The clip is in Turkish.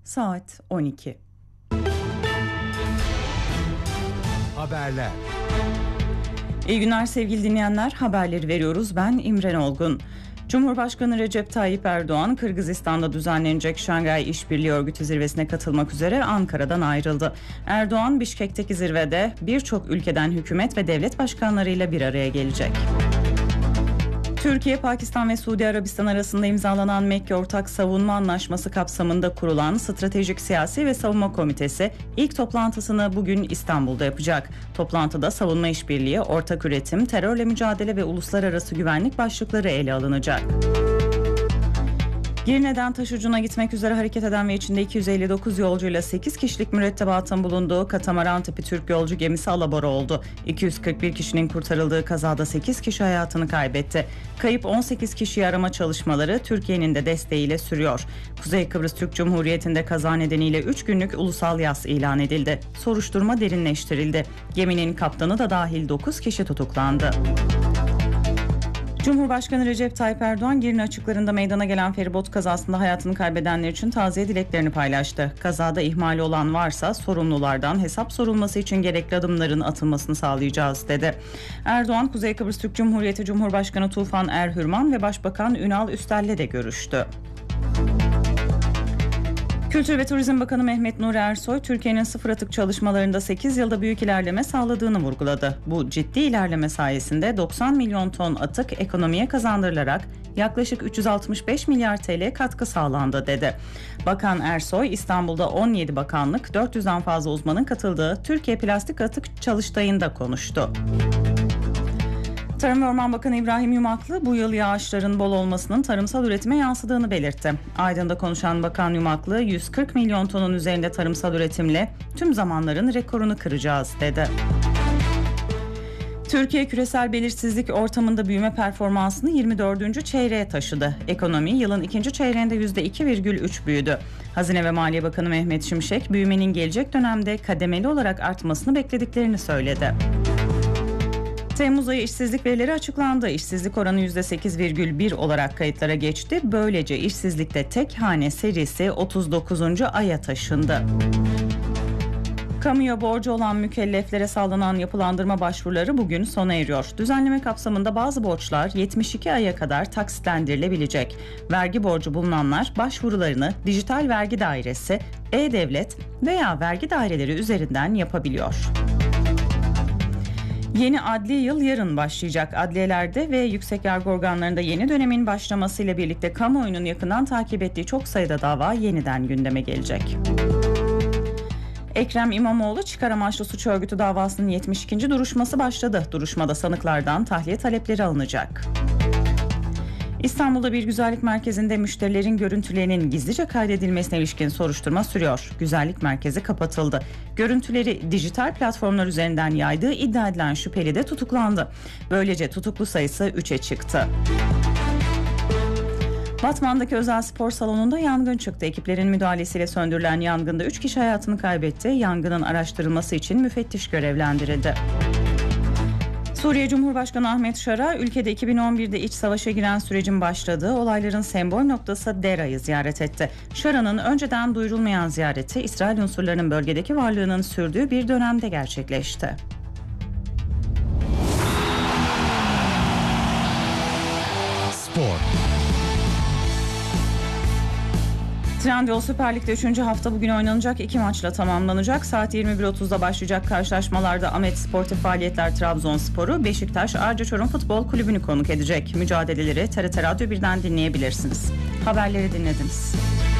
Saat 12. Haberler. İyi günler sevgili dinleyenler. Haberleri veriyoruz. Ben İmren Olgun. Cumhurbaşkanı Recep Tayyip Erdoğan, Kırgızistan'da düzenlenecek Şangay İşbirliği Örgütü zirvesine katılmak üzere Ankara'dan ayrıldı. Erdoğan, Bişkek'teki zirvede birçok ülkeden hükümet ve devlet başkanlarıyla bir araya gelecek. Türkiye, Pakistan ve Suudi Arabistan arasında imzalanan Mekke Ortak Savunma Anlaşması kapsamında kurulan Stratejik Siyasi ve Savunma Komitesi ilk toplantısını bugün İstanbul'da yapacak. Toplantıda savunma işbirliği, ortak üretim, terörle mücadele ve uluslararası güvenlik başlıkları ele alınacak. Girne'den Taşucu'na gitmek üzere hareket eden ve içinde 259 yolcuyla 8 kişilik mürettebatın bulunduğu katamaran tipi Türk yolcu gemisi alabora oldu. 241 kişinin kurtarıldığı kazada 8 kişi hayatını kaybetti. Kayıp 18 kişiyi arama çalışmaları Türkiye'nin de desteğiyle sürüyor. Kuzey Kıbrıs Türk Cumhuriyeti'nde kaza nedeniyle 3 günlük ulusal yas ilan edildi. Soruşturma derinleştirildi. Geminin kaptanı da dahil 9 kişi tutuklandı. Cumhurbaşkanı Recep Tayyip Erdoğan, Girne açıklarında meydana gelen feribot kazasında hayatını kaybedenler için taziye dileklerini paylaştı. Kazada ihmali olan varsa sorumlulardan hesap sorulması için gerekli adımların atılmasını sağlayacağız dedi. Erdoğan, Kuzey Kıbrıs Türk Cumhuriyeti Cumhurbaşkanı Tufan Erhürman ve Başbakan Ünal Üstel'le de görüştü. Kültür ve Turizm Bakanı Mehmet Nuri Ersoy, Türkiye'nin sıfır atık çalışmalarında 8 yılda büyük ilerleme sağladığını vurguladı. Bu ciddi ilerleme sayesinde 90 milyon ton atık ekonomiye kazandırılarak yaklaşık 365 milyar TL katkı sağlandı dedi. Bakan Ersoy, İstanbul'da 17 bakanlık, 400'den fazla uzmanın katıldığı Türkiye Plastik Atık Çalıştayı'nda konuştu. Tarım ve Orman Bakanı İbrahim Yumaklı, bu yıl yağışların bol olmasının tarımsal üretime yansıdığını belirtti. Aydın'da konuşan Bakan Yumaklı, 140 milyon tonun üzerinde tarımsal üretimle tüm zamanların rekorunu kıracağız dedi. Türkiye, küresel belirsizlik ortamında büyüme performansını 24. çeyreğe taşıdı. Ekonomi yılın ikinci çeyreğinde %2,3 büyüdü. Hazine ve Maliye Bakanı Mehmet Şimşek, büyümenin gelecek dönemde kademeli olarak artmasını beklediklerini söyledi. Temmuz ayı işsizlik verileri açıklandı. İşsizlik oranı %8,1 olarak kayıtlara geçti. Böylece işsizlikte tek hane serisi 39. aya taşındı. Kamuya borcu olan mükelleflere sağlanan yapılandırma başvuruları bugün sona eriyor. Düzenleme kapsamında bazı borçlar 72 aya kadar taksitlendirilebilecek. Vergi borcu bulunanlar başvurularını Dijital Vergi Dairesi, E-Devlet veya vergi daireleri üzerinden yapabiliyor. Yeni adli yıl yarın başlayacak. Adliyelerde ve yüksek yargı organlarında yeni dönemin başlamasıyla birlikte kamuoyunun yakından takip ettiği çok sayıda dava yeniden gündeme gelecek. Ekrem İmamoğlu çıkar amaçlı suç örgütü davasının 72. duruşması başladı. Duruşmada sanıklardan tahliye talepleri alınacak. İstanbul'da bir güzellik merkezinde müşterilerin görüntülerinin gizlice kaydedilmesine ilişkin soruşturma sürüyor. Güzellik merkezi kapatıldı. Görüntüleri dijital platformlar üzerinden yaydığı iddia edilen şüpheli de tutuklandı. Böylece tutuklu sayısı 3'e çıktı. Batman'daki özel spor salonunda yangın çıktı. Ekiplerin müdahalesiyle söndürülen yangında 3 kişi hayatını kaybetti. Yangının araştırılması için müfettiş görevlendirildi. Suriye Cumhurbaşkanı Ahmet Şara, ülkede 2011'de iç savaşa giren sürecin başladığı olayların sembol noktası Dera'yı ziyaret etti. Şara'nın önceden duyurulmayan ziyareti, İsrail unsurlarının bölgedeki varlığının sürdüğü bir dönemde gerçekleşti. Spor. Trendyol Süper Lig'de 3. hafta bugün oynanacak 2 maçla tamamlanacak. Saat 21.30'da başlayacak karşılaşmalarda Ahmet Sportif Faaliyetler Trabzonspor'u, Beşiktaş Arca Çorum Futbol Kulübü'nü konuk edecek. Mücadeleleri TRT Radyo 1'den dinleyebilirsiniz. Haberleri dinlediniz.